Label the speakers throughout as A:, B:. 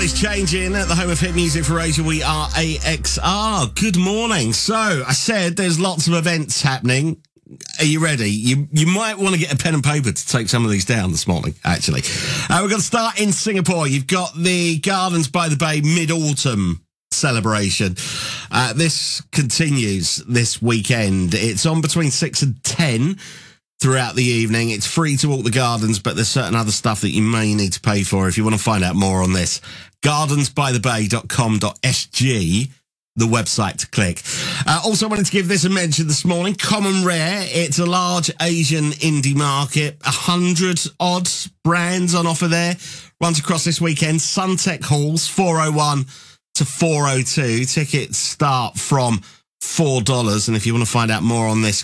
A: It's changing at the home of hit music for Asia. We are AXR. Good morning. So I said there's lots of events happening. Are you ready? You might want to get a pen and paper to take some of these down this morning, actually. We're going to start in Singapore. You've got the Gardens by the Bay Mid-Autumn celebration. This continues this weekend. It's on between 6 and 10 throughout the evening. It's free to walk the gardens, but there's certain other stuff that you may need to pay for if you want to find out more on this. gardensbythebay.com.sg, the website to click. Also wanted to give this a mention this morning. Common Rare. It's a large Asian indie market. 100 odd brands on offer there. Runs across this weekend. Suntec Halls, 401 to 402. Tickets start from $4. And if you want to find out more on this,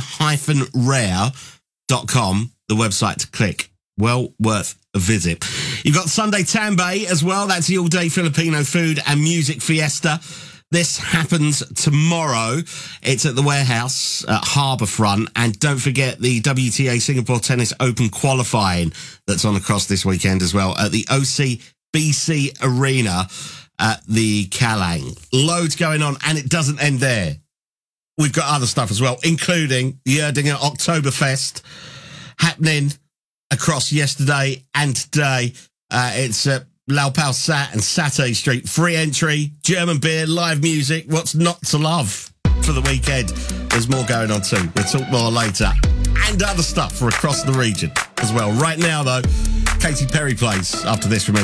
A: common-rare.com, the website to click. Well worth a visit. You've got Sunday Tambay as well. That's the all-day Filipino food and music fiesta. This happens tomorrow. It's at the Warehouse at Harbourfront. And don't forget the WTA Singapore Tennis Open qualifying that's on across this weekend as well at the OCBC Arena at the Kallang. Loads going on, and it doesn't end there. We've got other stuff as well, including the Erdinger Oktoberfest happening across yesterday and today. It's at Lau Pao Sat and Satay Street. Free entry, German beer, live music. What's not to love for the weekend? There's more going on too. We'll talk more later. And other stuff for across the region as well. Right now, though, Katy Perry plays after this. Remember.